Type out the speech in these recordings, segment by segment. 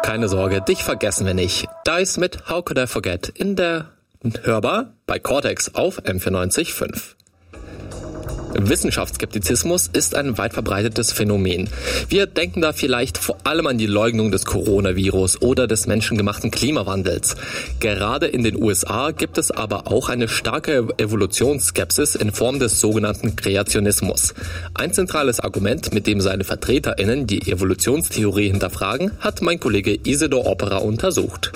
Keine Sorge, dich vergessen wir nicht. Dice mit How Could I Forget in der Hörbar bei Cortex auf M94.5. Wissenschaftsskeptizismus ist ein weit verbreitetes Phänomen. Wir denken da vielleicht vor allem an die Leugnung des Coronavirus oder des menschengemachten Klimawandels. Gerade in den USA gibt es aber auch eine starke Evolutionsskepsis in Form des sogenannten Kreationismus. Ein zentrales Argument, mit dem seine VertreterInnen die Evolutionstheorie hinterfragen, hat mein Kollege Isidor Opera untersucht.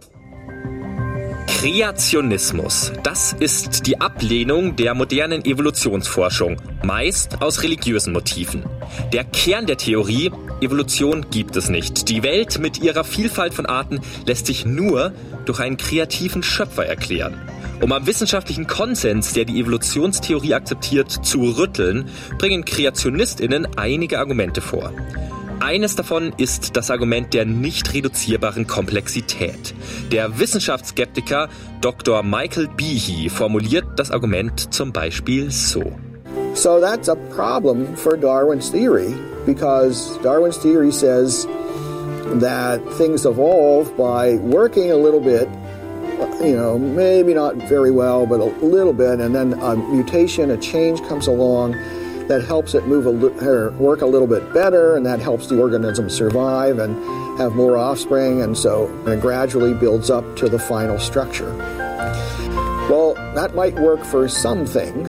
Kreationismus, das ist die Ablehnung der modernen Evolutionsforschung, meist aus religiösen Motiven. Der Kern der Theorie: Evolution gibt es nicht. Die Welt mit ihrer Vielfalt von Arten lässt sich nur durch einen kreativen Schöpfer erklären. Um am wissenschaftlichen Konsens, der die Evolutionstheorie akzeptiert, zu rütteln, bringen KreationistInnen einige Argumente vor. Eines davon ist das Argument der nicht reduzierbaren Komplexität. Der Wissenschaftsskeptiker Dr. Michael Behe formuliert das Argument zum Beispiel so. So that's a problem for Darwin's theory, because Darwin's theory says that things evolve by working a little bit, maybe not very well, but a little bit, and then a mutation, a change comes along that helps it work a little bit better, and that helps the organism survive and have more offspring, and so it gradually builds up to the final structure. Well, that might work for some things,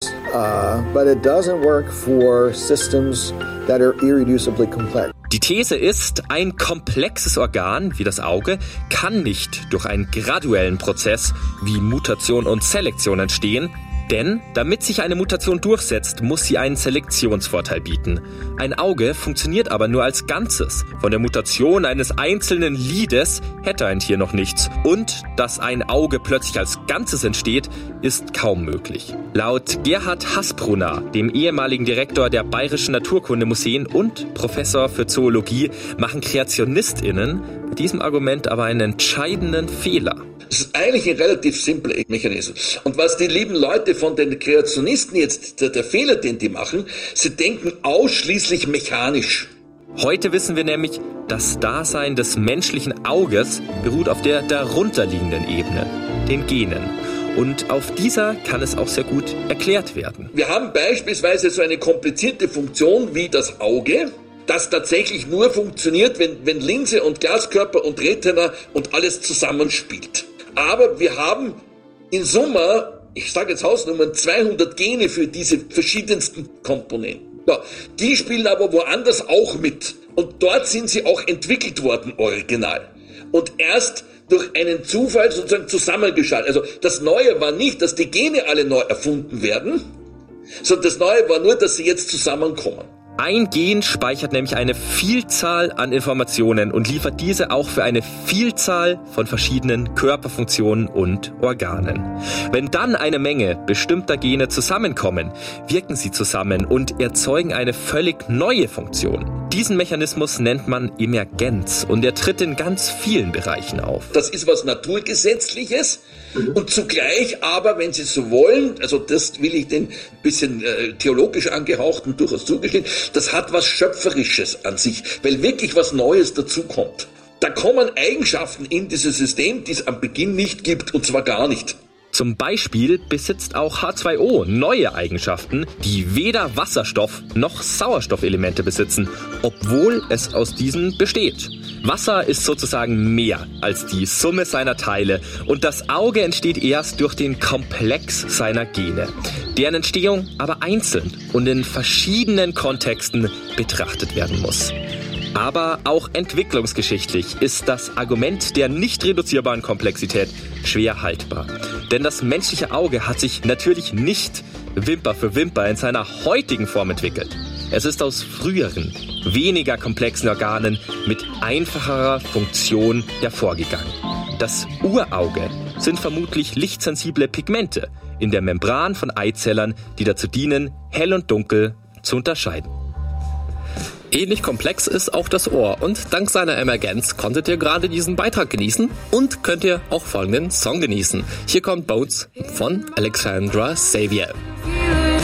but it doesn't work for systems that are irreducibly complex. Die These ist, ein komplexes Organ wie das Auge kann nicht durch einen graduellen Prozess wie Mutation und Selektion entstehen, denn damit sich eine Mutation durchsetzt, muss sie einen Selektionsvorteil bieten. Ein Auge funktioniert aber nur als Ganzes. Von der Mutation eines einzelnen Lides hätte ein Tier noch nichts. Und dass ein Auge plötzlich als Ganzes entsteht, ist kaum möglich. Laut Gerhard Hasbrunner, dem ehemaligen Direktor der Bayerischen Naturkundemuseen und Professor für Zoologie, machen KreationistInnen mit diesem Argument aber einen entscheidenden Fehler. Das ist eigentlich ein relativ simpler Mechanismus. Und was die lieben Leute von den Kreationisten jetzt, der Fehler, den die machen, sie denken ausschließlich mechanisch. Heute wissen wir nämlich, das Dasein des menschlichen Auges beruht auf der darunterliegenden Ebene, den Genen. Und auf dieser kann es auch sehr gut erklärt werden. Wir haben beispielsweise so eine komplizierte Funktion wie das Auge, das tatsächlich nur funktioniert, wenn Linse und Glaskörper und Retina und alles zusammenspielt. Aber wir haben in Summe, ich sage jetzt Hausnummern, 200 Gene für diese verschiedensten Komponenten. Ja, die spielen aber woanders auch mit. Und dort sind sie auch entwickelt worden, original. Und erst durch einen Zufall sozusagen zusammengeschaltet. Also das Neue war nicht, dass die Gene alle neu erfunden werden, sondern das Neue war nur, dass sie jetzt zusammenkommen. Ein Gen speichert nämlich eine Vielzahl an Informationen und liefert diese auch für eine Vielzahl von verschiedenen Körperfunktionen und Organen. Wenn dann eine Menge bestimmter Gene zusammenkommen, wirken sie zusammen und erzeugen eine völlig neue Funktion. Diesen Mechanismus nennt man Emergenz und er tritt in ganz vielen Bereichen auf. Das ist was Naturgesetzliches und zugleich aber, wenn Sie so wollen, also das will ich den bisschen theologisch angehauchten durchaus zugestehen, das hat was Schöpferisches an sich, weil wirklich was Neues dazukommt. Da kommen Eigenschaften in dieses System, die es am Beginn nicht gibt, und zwar gar nicht. Zum Beispiel besitzt auch H2O neue Eigenschaften, die weder Wasserstoff noch Sauerstoffelemente besitzen, obwohl es aus diesen besteht. Wasser ist sozusagen mehr als die Summe seiner Teile und das Auge entsteht erst durch den Komplex seiner Gene, deren Entstehung aber einzeln und in verschiedenen Kontexten betrachtet werden muss. Aber auch entwicklungsgeschichtlich ist das Argument der nicht reduzierbaren Komplexität schwer haltbar. Denn das menschliche Auge hat sich natürlich nicht Wimper für Wimper in seiner heutigen Form entwickelt. Es ist aus früheren, weniger komplexen Organen mit einfacherer Funktion hervorgegangen. Das Urauge sind vermutlich lichtsensible Pigmente in der Membran von Eizellern, die dazu dienen, hell und dunkel zu unterscheiden. Ähnlich komplex ist auch das Ohr und dank seiner Emergenz konntet ihr gerade diesen Beitrag genießen und könnt ihr auch folgenden Song genießen. Hier kommt Boats von Alexandra Xavier.